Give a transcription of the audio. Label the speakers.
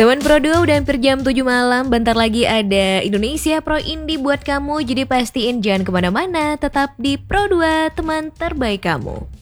Speaker 1: Teman Pro 2 udah hampir jam 7 malam. Bentar lagi ada Indonesia Pro Indie buat kamu. Jadi pastiin jangan kemana-mana. Tetap di Pro 2, teman terbaik kamu.